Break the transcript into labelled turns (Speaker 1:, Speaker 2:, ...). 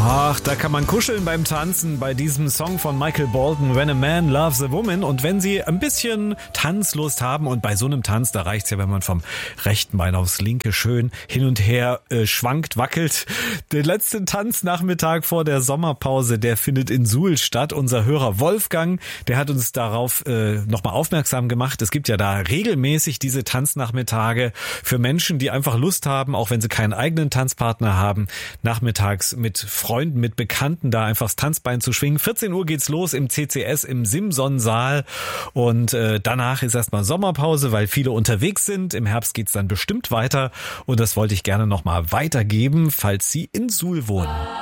Speaker 1: Ach, da kann man kuscheln beim Tanzen bei diesem Song von Michael Bolton, When a Man Loves a Woman. Und wenn Sie ein bisschen Tanzlust haben, und bei so einem Tanz, da reicht's ja, wenn man vom rechten Bein aufs linke schön hin und her schwankt, wackelt. Der letzte Tanznachmittag vor der Sommerpause, der findet in Suhl statt. Unser Hörer Wolfgang, der hat uns darauf nochmal aufmerksam gemacht. Es gibt ja da regelmäßig diese Tanznachmittage für Menschen, die einfach Lust haben, auch wenn sie keinen eigenen Tanzpartner haben, nachmittags mit Freunden, mit Bekannten da einfach das Tanzbein zu schwingen. 14 Uhr geht's los im CCS im Simson-Saal und danach ist erstmal Sommerpause, weil viele unterwegs sind. Im Herbst geht's dann bestimmt weiter und das wollte ich gerne nochmal weitergeben, falls Sie in Suhl wohnen.